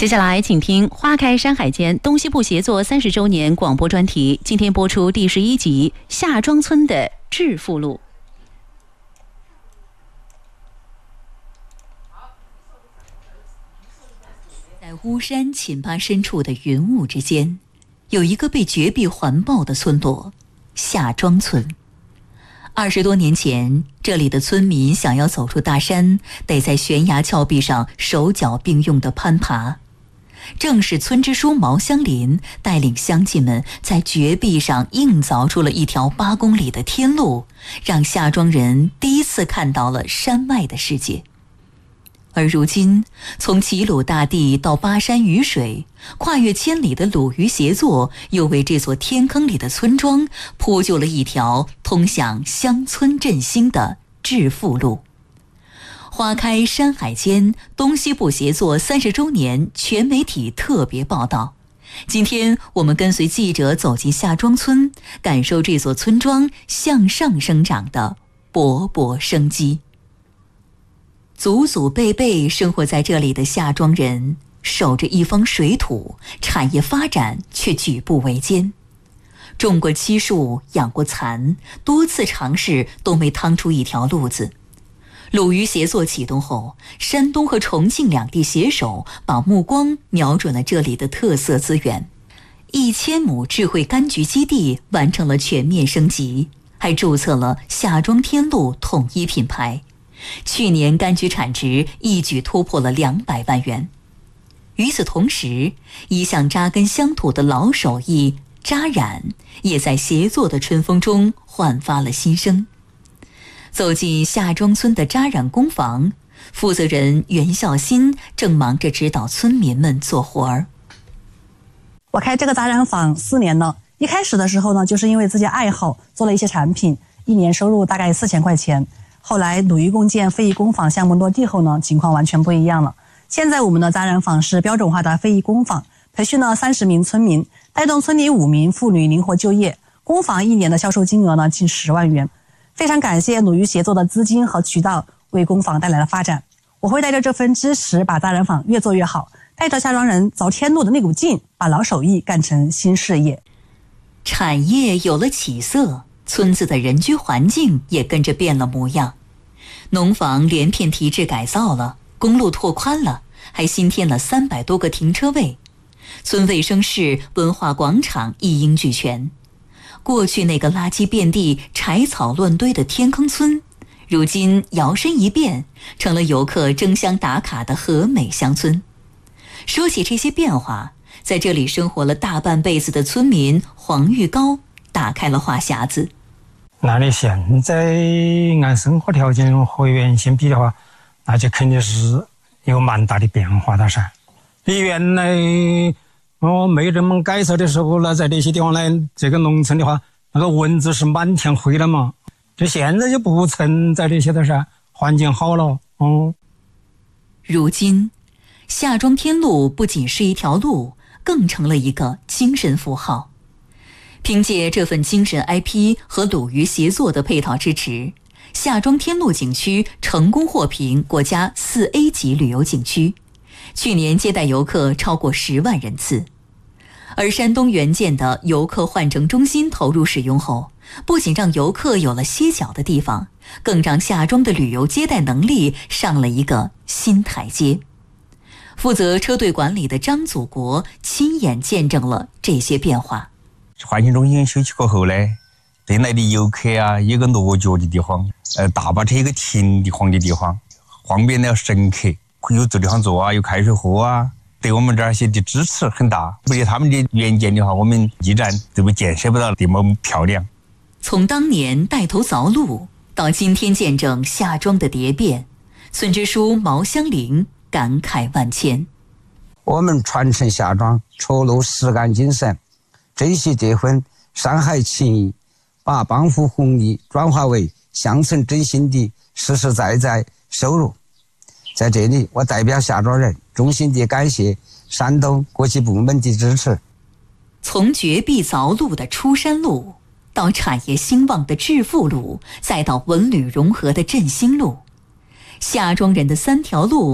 接下来请听《花开山海间》东西部协作30周年广播专题，今天播出第11集《夏庄村的致富路》。 在巫山沁巴深处的云雾之间，有一个被绝壁环抱的村落——夏庄村。20多年前，这里的村民想要走出大山，得在悬崖峭壁上手脚并用地攀爬。正是村支书毛香林带领乡亲们在绝壁上硬凿出了一条8公里的天路，让夏庄人第一次看到了山外的世界。而如今，从齐鲁大地到巴山雨水，跨越千里的鲁渝协作又为这座天坑里的村庄铺就了一条通向乡村振兴的致富路。花开山海间，东西部协作30周年全媒体特别报道。今天我们跟随记者走进夏庄村，感受这座村庄向上生长的勃勃生机。祖祖辈辈生活在这里的夏庄人，守着一方水土，产业发展却举步维艰。种过漆树，养过蚕，多次尝试都没趟出一条路子。鲁渝协作启动后，山东和重庆两地携手，把目光瞄准了这里的特色资源。1000亩智慧柑橘基地完成了全面升级，还注册了夏庄天路统一品牌。去年柑橘产值一举突破了200万元。与此同时，一向扎根乡土的老手艺扎染也在协作的春风中焕发了新生。走进夏庄村的扎染工坊，负责人袁孝新正忙着指导村民们做活儿。 我开这个扎染坊4年了，一开始的时候呢，就是因为自己爱好做了一些产品，一年收入大概4000块钱。后来鲁渝共建非遗工坊项目落地后呢，情况完全不一样了。现在我们的扎染坊是标准化的非遗工坊，培训了30名村民，带动村里5名妇女灵活就业。工坊1年的销售金额呢近10万元。非常感谢鲁渝协作的资金和渠道为工坊带来了发展。我会带着这份支持，把扎染坊越做越好，带着夏庄人凿天路的那股劲，把老手艺干成新事业。 产业有了起色，村子的人居环境也跟着变了模样。农房连片提质改造了，公路拓宽了，还新添了300多个停车位。村卫生室、文化广场一应俱全。过去那个垃圾遍地、柴草乱堆的天坑村，如今摇身一变，成了游客争相打卡的和美乡村。说起这些变化，在这里生活了大半辈子的村民黄玉高打开了话匣子。 那你现在按生活条件和原先比的话，那就肯定是有蛮大的变化的噻。你原来没这么改造的时候，那在那些地方呢，这个农村的话，那个蚊子是满天飞的嘛。这现在就不存在这些的噻，环境好了。 如今，夏庄天路不仅是一条路，更成了一个精神符号。凭借这份精神 IP 和鲁渝协作的配套支持，夏庄天路景区成功获评国家4A 级旅游景区，去年接待游客超过10万人次。而山东援建的游客换乘中心投入使用后，不仅让游客有了歇脚的地方，更让夏庄的旅游接待能力上了一个新台阶。负责车队管理的张祖国亲眼见证了这些变化。 换乘中心修起过后呢，对来的游客啊，有个落脚的地方，大巴车有个停的地方，方便了乘客，有地方坐啊，有开水喝啊，对我们这儿些的支持很大。不及他们的援建的话，我们驿站都被建设不到这么漂亮。 从当年带头凿路，到今天见证夏庄的蝶变，村支书毛香林感慨万千。 我们传承夏庄戳露实干精神，珍惜这份山海情谊，把帮扶弘毅转化为乡村振兴的实实在在收入。在这里，我代表夏庄人衷心地感谢山东各级部门的支持。 从绝壁凿路的出山路，到产业兴旺的致富路，再到文旅融合的振兴路，夏庄人的3条路